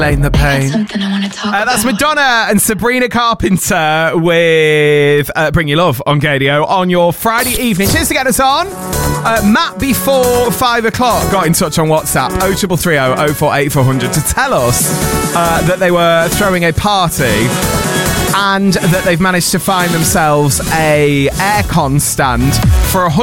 Lane the Pain. Something I want to talk about. That's Madonna and Sabrina Carpenter with Bring Your Love on KDO on your Friday evening. Cheers to get us on. Matt, before 5 o'clock, got in touch on WhatsApp 0330 048 400 to tell us that they were throwing a party and that they've managed to find themselves a aircon stand for